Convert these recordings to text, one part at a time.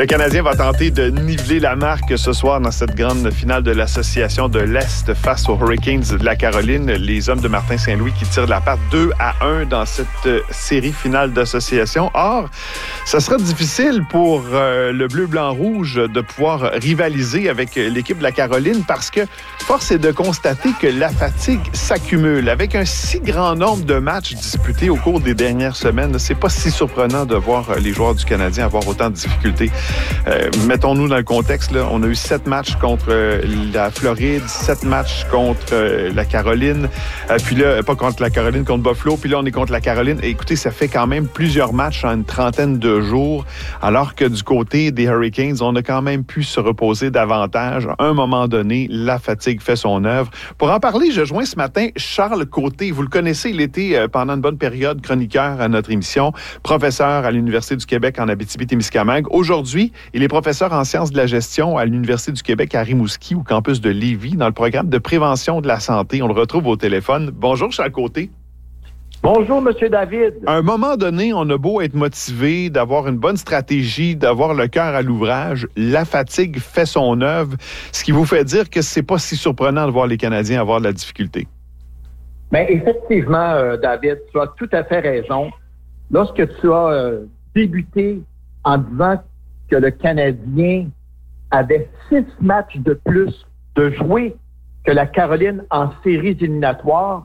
Le Canadien va tenter de niveler la marque ce soir dans cette grande finale de l'Association de l'Est face aux Hurricanes de la Caroline. Les hommes de Martin Saint-Louis qui tirent de la part 2-1 dans cette série finale d'association. Or, ça sera difficile pour le bleu-blanc-rouge de pouvoir rivaliser avec l'équipe de la Caroline parce que force est de constater que la fatigue s'accumule. Avec un si grand nombre de matchs disputés au cours des dernières semaines, c'est pas si surprenant de voir les joueurs du Canadien avoir autant de difficultés. Mettons-nous dans le contexte, là, on a eu 7 matchs contre la Floride, 7 matchs contre la Caroline, puis là, pas contre la Caroline, contre Buffalo, puis là, on est contre la Caroline. Et écoutez, ça fait quand même plusieurs matchs en une trentaine de jours, alors que du côté des Hurricanes, on a quand même pu se reposer davantage. À un moment donné, la fatigue fait son œuvre. Pour en parler, je joins ce matin Charles Côté. Vous le connaissez, il était pendant une bonne période chroniqueur à notre émission, professeur à l'Université du Québec en Abitibi-Témiscamingue. Aujourd'hui, il est professeur en sciences de la gestion à l'Université du Québec à Rimouski, au campus de Lévis, dans le programme de prévention de la santé. On le retrouve au téléphone. Bonjour, Charles Côté. Bonjour, M. David. À un moment donné, on a beau être motivé, d'avoir une bonne stratégie, d'avoir le cœur à l'ouvrage, la fatigue fait son œuvre, ce qui vous fait dire que c'est pas si surprenant de voir les Canadiens avoir de la difficulté. Bien, effectivement, David, tu as tout à fait raison. Lorsque tu as débuté en disant que le Canadien avait 6 matchs de plus de jouer que la Caroline en séries éliminatoires,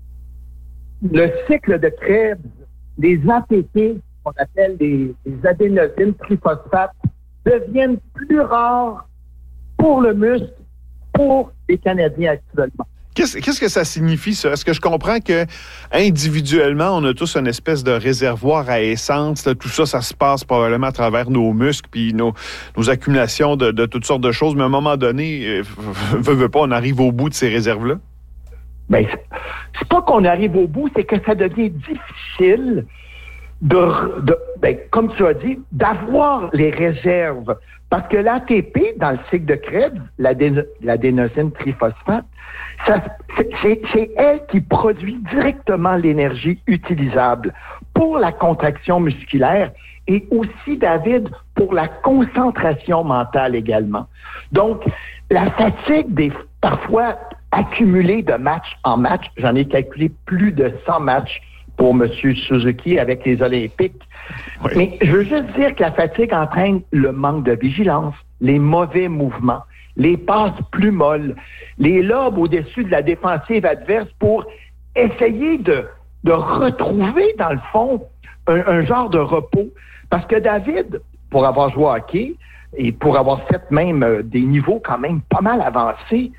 le cycle de Krebs, les ATP, qu'on appelle les adénosines triphosphates, deviennent plus rares pour le muscle, pour les Canadiens actuellement. Qu'est-ce que ça signifie, ça? Est-ce que je comprends que individuellement, on a tous une espèce de réservoir à essence? Là, tout ça, ça se passe probablement à travers nos muscles puis nos accumulations de toutes sortes de choses. Mais à un moment donné, veut pas, on arrive au bout de ces réserves-là? Bien, c'est pas qu'on arrive au bout, c'est que ça devient difficile comme tu as dit, d'avoir les réserves. Parce que l'ATP, dans le cycle de Krebs, l'adénosine triphosphate, c'est elle qui produit directement l'énergie utilisable pour la contraction musculaire et aussi, David, pour la concentration mentale également. Donc, la fatigue parfois accumulée de match en match, j'en ai calculé plus de 100 matchs pour M. Suzuki avec les Olympiques. Oui. Mais je veux juste dire que la fatigue entraîne le manque de vigilance, les mauvais mouvements, les passes plus molles, les lobes au-dessus de la défensive adverse pour essayer de retrouver, dans le fond, un genre de repos. Parce que David, pour avoir joué au hockey et pour avoir fait même des niveaux quand même pas mal avancés,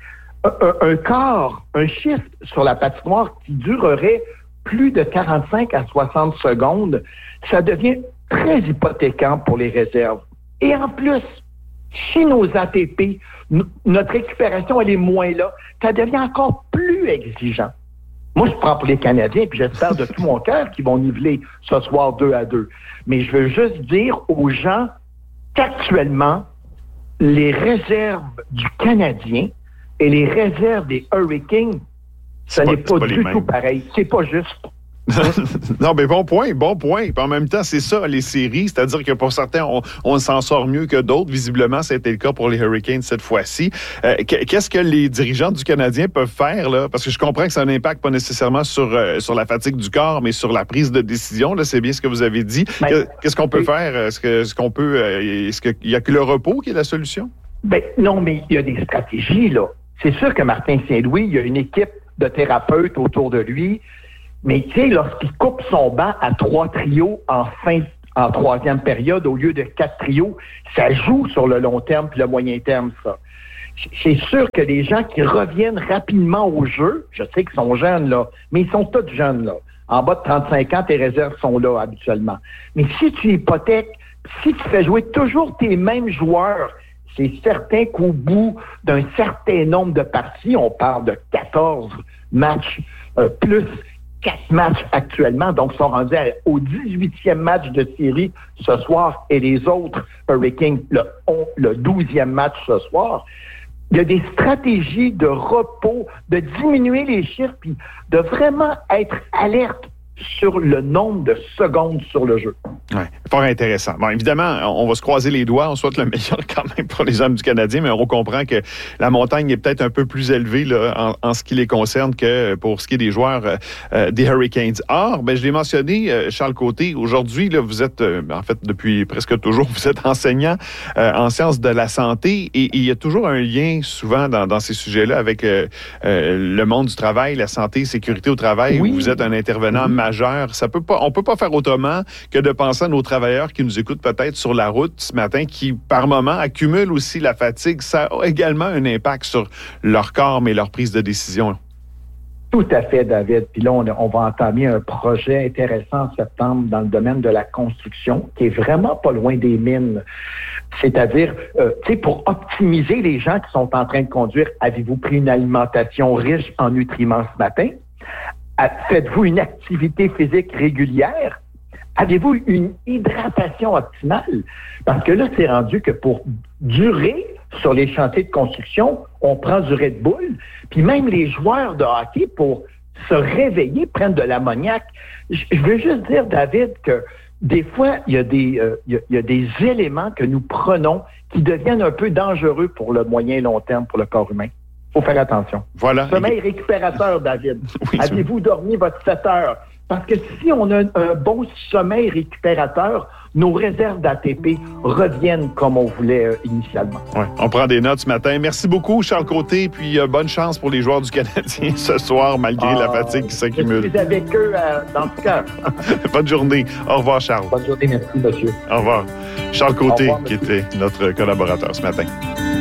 un shift sur la patinoire qui durerait plus de 45 à 60 secondes, ça devient très hypothéquant pour les réserves. Et en plus, chez nos ATP, notre récupération, elle est moins là. Ça devient encore plus exigeant. Moi, je prends pour les Canadiens, puis j'espère de tout mon cœur qu'ils vont niveler ce soir 2-2. Mais je veux juste dire aux gens qu'actuellement, les réserves du Canadien et les réserves des Hurricanes, ce n'est pas du tout pareil. C'est pas juste. Non, mais bon point. Puis en même temps, c'est ça, les séries. C'est-à-dire que pour certains, on s'en sort mieux que d'autres. Visiblement, c'était le cas pour les Hurricanes cette fois-ci. Qu'est-ce que les dirigeants du Canadien peuvent faire, là? Parce que je comprends que ça n'impacte pas nécessairement sur la fatigue du corps, mais sur la prise de décision. Là, c'est bien ce que vous avez dit. Qu'est-ce qu'on peut faire? Est-ce qu'il y a que le repos qui est la solution? Ben, non, mais il y a des stratégies, là. C'est sûr que Martin Saint-Louis, il y a une équipe de thérapeutes autour de lui. Mais tu sais, lorsqu'il coupe son banc à 3 trios en troisième période au lieu de 4 trios, ça joue sur le long terme puis le moyen terme, ça. C'est sûr que les gens qui reviennent rapidement au jeu, je sais qu'ils sont jeunes, là, mais ils sont tous jeunes, là. En bas de 35 ans, tes réserves sont là habituellement. Mais si tu hypothèques, si tu fais jouer toujours tes mêmes joueurs, c'est certain qu'au bout d'un certain nombre de parties, on parle de 14 matchs plus 4 matchs actuellement, donc sont rendus au 18e match de série ce soir et les autres Hurricanes le 12e match ce soir. Il y a des stratégies de repos, de diminuer les chiffres, puis de vraiment être alerte sur le nombre de secondes sur le jeu. Oui, fort intéressant. Bon, évidemment, on va se croiser les doigts. On souhaite le meilleur quand même pour les hommes du Canadien, mais on comprend que la montagne est peut-être un peu plus élevée là, en ce qui les concerne que pour ce qui est des joueurs des Hurricanes. Or, je l'ai mentionné, Charles Côté, aujourd'hui, là, vous êtes, en fait, depuis presque toujours, vous êtes enseignant en sciences de la santé et il y a toujours un lien souvent dans ces sujets-là avec le monde du travail, la santé, sécurité au travail, où vous êtes un intervenant majeur. On peut pas faire autrement que de penser à nos travailleurs qui nous écoutent peut-être sur la route ce matin, qui par moment accumulent aussi la fatigue. Ça a également un impact sur leur corps, mais leur prise de décision. Tout à fait, David. Puis là, on va entamer un projet intéressant en septembre dans le domaine de la construction, qui est vraiment pas loin des mines. C'est-à-dire, pour optimiser les gens qui sont en train de conduire, avez-vous pris une alimentation riche en nutriments ce matin? Faites-vous une activité physique régulière? Avez-vous une hydratation optimale? Parce que là, c'est rendu que pour durer sur les chantiers de construction, on prend du Red Bull, puis même les joueurs de hockey, pour se réveiller, prennent de l'ammoniac. Je veux juste dire, David, que des fois, il y a des éléments que nous prenons qui deviennent un peu dangereux pour le moyen et long terme pour le corps humain. Il faut faire attention. Voilà. Sommeil récupérateur, David. Oui, avez-vous dormi votre 7 heures? Parce que si on a un bon sommeil récupérateur, nos réserves d'ATP reviennent comme on voulait initialement. Ouais, on prend des notes ce matin. Merci beaucoup, Charles Côté, puis bonne chance pour les joueurs du Canadien ce soir, malgré la fatigue qui s'accumule. Je suis avec eux dans le cœur. Bonne journée. Au revoir, Charles. Bonne journée, merci, monsieur. Au revoir. Charles Côté, qui était notre collaborateur ce matin.